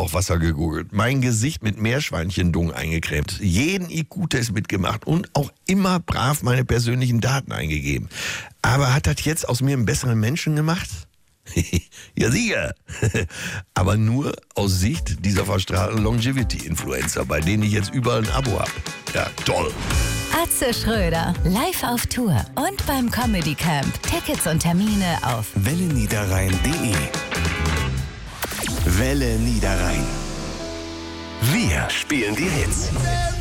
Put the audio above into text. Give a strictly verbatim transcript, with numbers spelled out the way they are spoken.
Bauchwasser gegoogelt, mein Gesicht mit Meerschweinchendung eingecremt, jeden I Q-Test mitgemacht und auch immer brav meine persönlichen Daten eingegeben. Aber hat das jetzt aus mir einen besseren Menschen gemacht? Ja, sicher. Aber nur aus Sicht dieser verstrahlten Longevity-Influencer, bei denen ich jetzt überall ein Abo habe. Ja, toll. Atze Schröder, live auf Tour und beim Comedy Camp. Tickets und Termine auf welle niederrhein punkt de. Welle Niederrhein. Wir spielen die Hits.